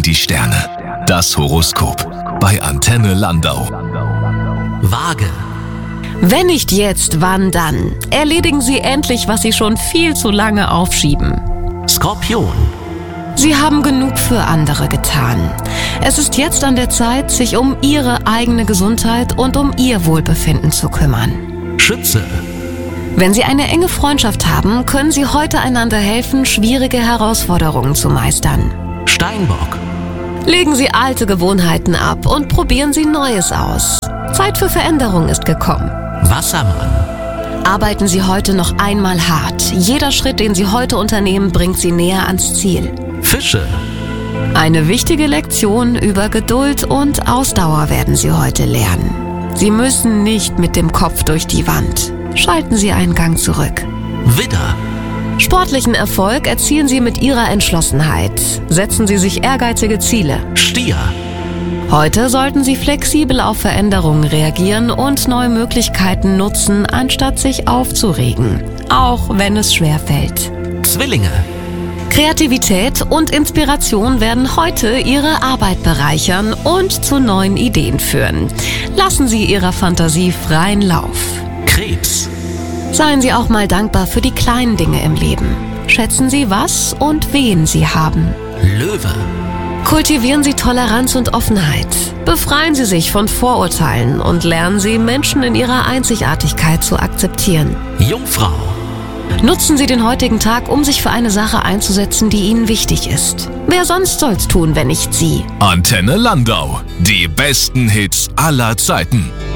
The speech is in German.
die Sterne. Das Horoskop bei Antenne Landau. Waage. Wenn nicht jetzt, wann dann? Erledigen Sie endlich, was Sie schon viel zu lange aufschieben. Skorpion. Sie haben genug für andere getan. Es ist jetzt an der Zeit, sich um Ihre eigene Gesundheit und um Ihr Wohlbefinden zu kümmern. Schütze. Wenn Sie eine enge Freundschaft haben, können Sie heute einander helfen, schwierige Herausforderungen zu meistern. Steinbock. Legen Sie alte Gewohnheiten ab und probieren Sie Neues aus. Zeit für Veränderung ist gekommen. Wassermann. Arbeiten Sie heute noch einmal hart. Jeder Schritt, den Sie heute unternehmen, bringt Sie näher ans Ziel. Fische. Eine wichtige Lektion über Geduld und Ausdauer werden Sie heute lernen. Sie müssen nicht mit dem Kopf durch die Wand. Schalten Sie einen Gang zurück. Widder. Sportlichen Erfolg erzielen Sie mit Ihrer Entschlossenheit. Setzen Sie sich ehrgeizige Ziele. Stier. Heute sollten Sie flexibel auf Veränderungen reagieren und neue Möglichkeiten nutzen, anstatt sich aufzuregen, auch wenn es schwerfällt. Zwillinge. Kreativität und Inspiration werden heute Ihre Arbeit bereichern und zu neuen Ideen führen. Lassen Sie Ihrer Fantasie freien Lauf. Krebs. Seien Sie auch mal dankbar für die kleinen Dinge im Leben. Schätzen Sie, was und wen Sie haben. Löwe. Kultivieren Sie Toleranz und Offenheit. Befreien Sie sich von Vorurteilen und lernen Sie, Menschen in ihrer Einzigartigkeit zu akzeptieren. Jungfrau. Nutzen Sie den heutigen Tag, um sich für eine Sache einzusetzen, die Ihnen wichtig ist. Wer sonst soll's tun, wenn nicht Sie? Antenne Landau. Die besten Hits aller Zeiten.